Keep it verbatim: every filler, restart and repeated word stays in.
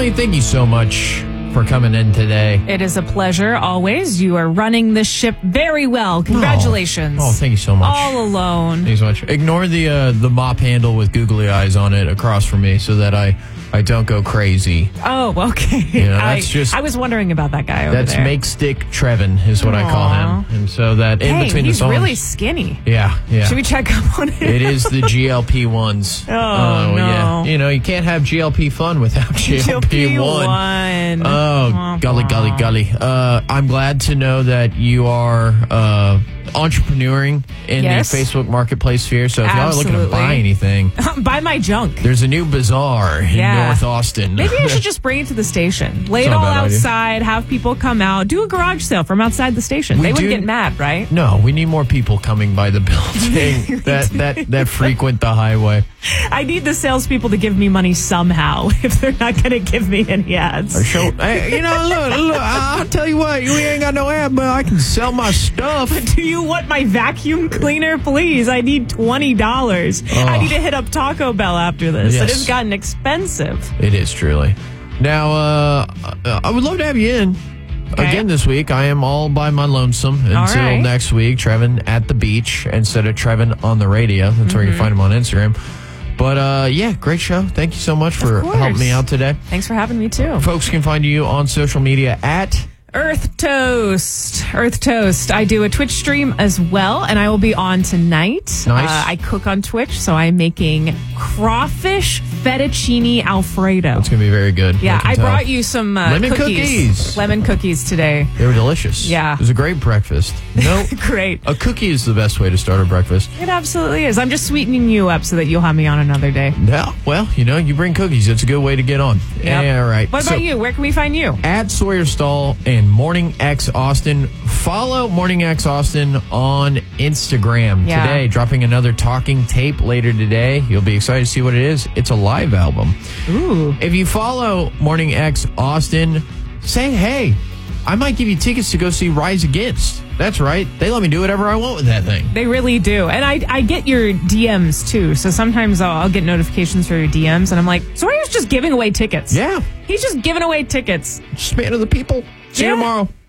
Emily, thank you so much for coming in today. It is a pleasure, always. You are running this ship very well. Congratulations. Oh, oh thank you so much. All alone. Thank you so much. Ignore the uh, the mop handle with googly eyes on it across from me so that I, I don't go crazy. Oh, okay. You know, that's I, just, I was wondering about that guy over that's there. Make Stick Trevin is what Aww. I call him. And so that in hey, between he's the songs. really skinny. Yeah, yeah. Should we check up on him? It is the G L P ones. Oh, no. Yeah. You know, you can't have G L P fun without G L P one. Oh, golly, golly, golly. Uh, I'm glad to know that you are uh, entrepreneuring in yes. the Facebook marketplace sphere. So if y'all are looking to buy anything, buy my junk. There's a new bazaar in yeah. North Austin. Maybe I should just bring it to the station. Lay It's it not a all bad idea. outside, have people come out, do a garage sale from outside the station. We they wouldn't do- get mad, right? No, we need more people coming by the building that, that, that frequent the highway. I need the salespeople to give me money somehow if they're not going to give me any ads. Show, hey, you know, look, look, I'll tell you what, we ain't got no ad, but I can sell my stuff. Do you want my vacuum cleaner? Please, I need twenty dollars. Oh. I need to hit up Taco Bell after this. Yes. It has gotten expensive. It is truly. Now, uh, I would love to have you in. Okay. Again this week. I am all by my lonesome until right. next week. Trevin at the beach instead of Trevin on the radio. That's mm-hmm. where you can find him on Instagram. But uh, yeah, great show. Thank you so much for helping me out today. Thanks for having me too. Folks can find you on social media at Earth Toast. Earth Toast. I do a Twitch stream as well, and I will be on tonight. Nice. Uh, I cook on Twitch, so I'm making crawfish fettuccine Alfredo. It's going to be very good. Yeah, I, I brought tell. you some uh, lemon cookies. cookies. Lemon cookies today. They were delicious. Yeah. It was a great breakfast. No, Great. A cookie is the best way to start a breakfast. It absolutely is. I'm just sweetening you up so that you'll have me on another day. Yeah, well, you know, you bring cookies. It's a good way to get on. Yep. Yeah, all right. What about So, you? Where can we find you? At Sawyer Stall and Morning X Austin. Follow Morning X Austin on Instagram Yeah. today. Dropping another talking tape later today. You'll be excited to see what it is. It's a live album. Ooh. If you follow Morning X Austin, say, hey, I might give you tickets to go see Rise Against. That's right. They let me do whatever I want with that thing. They really do. And I I get your D Ms too. So sometimes I'll, I'll get notifications for your D Ms and I'm like, Sawyer's just giving away tickets. Yeah. He's just giving away tickets. Just man of the people. See Yeah. you tomorrow.